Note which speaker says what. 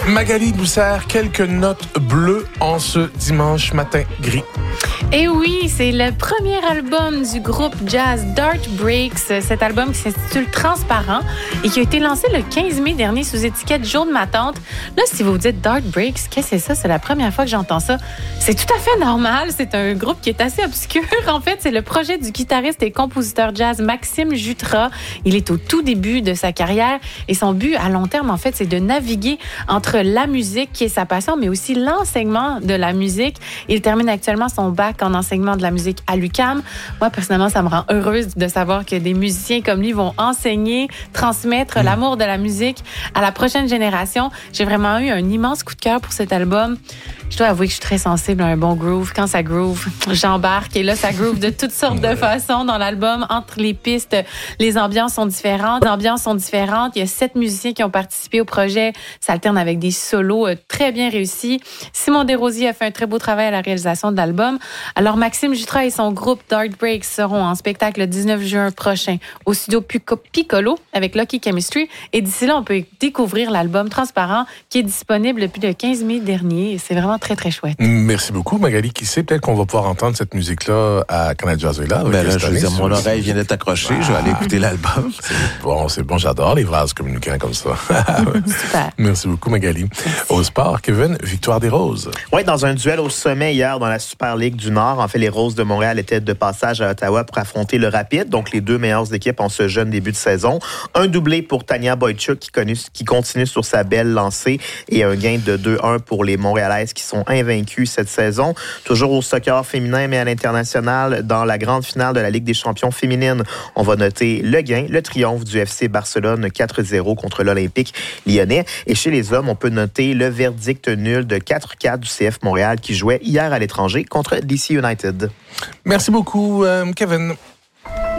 Speaker 1: Magali nous sert quelques notes bleues en ce dimanche matin gris.
Speaker 2: Et oui, c'est le premier album du groupe jazz Dart Breaks. Cet album qui s'intitule Transparent et qui a été lancé le 15 mai dernier sous étiquette Jour de ma tante. Là, si vous vous dites Dart Breaks, qu'est-ce que c'est ça? C'est la première fois que j'entends ça. C'est tout à fait normal. C'est un groupe qui est assez obscur. En fait, c'est le projet du guitariste et compositeur jazz Maxime Jutras. Il est au tout début de sa carrière et son but à long terme, en fait, c'est de naviguer entre la musique, qui est sa passion, mais aussi l'enseignement de la musique. Il termine actuellement son bac en enseignement de la musique à l'UQAM. Moi, personnellement, ça me rend heureuse de savoir que des musiciens comme lui vont enseigner, transmettre l'amour de la musique à la prochaine génération. J'ai vraiment eu un immense coup de cœur pour cet album. Je dois avouer que je suis très sensible à un bon groove. Quand ça groove, j'embarque. Et là, ça groove de toutes sortes de façons dans l'album. Entre les pistes, les ambiances sont différentes. Il y a 7 musiciens qui ont participé au projet. Ça alterne avec des solos très bien réussis. Simon Desrosiers a fait un très beau travail à la réalisation de l'album. Alors, Maxime Jutras et son groupe Dart Breaks seront en spectacle le 19 juin prochain au studio Piccolo avec Lucky Chemistry. Et d'ici là, on peut découvrir l'album Transparent qui est disponible depuis le 15 mai dernier. Et c'est vraiment très, très chouette.
Speaker 1: Merci beaucoup, Magali. Qui sait, peut-être qu'on va pouvoir entendre cette musique-là à Canada Jazz-là.
Speaker 3: Ben là, je veux dire, mon oreille vient d'être accrochée. Je vais aller écouter l'album.
Speaker 1: C'est bon. J'adore les vases communicants comme ça.
Speaker 2: Super.
Speaker 1: Merci beaucoup, Magali. Au sport, Kevin, victoire des Roses.
Speaker 4: Oui, dans un duel au sommet hier dans la Super Ligue du Nord, en fait, les Roses de Montréal étaient de passage à Ottawa pour affronter le Rapide, donc les deux meilleures équipes en ce jeune début de saison. Un doublé pour Tania Boychuk qui continue sur sa belle lancée et un gain de 2-1 pour les Montréalaises qui sont invaincus cette saison. Toujours au soccer féminin, mais à l'international, dans la grande finale de la Ligue des champions féminine, on va noter le gain, le triomphe du FC Barcelone 4-0 contre l'Olympique lyonnais. Et chez les hommes, on peut noter le verdict nul de 4-4 du CF Montréal qui jouait hier à l'étranger contre DC United.
Speaker 1: Merci beaucoup, Kevin.